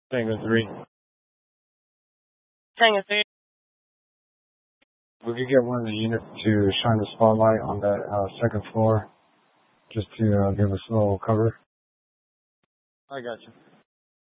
Tango 3. Tango 3. We could get one of the units to shine the spotlight on that second floor just to give us a little cover. I got you.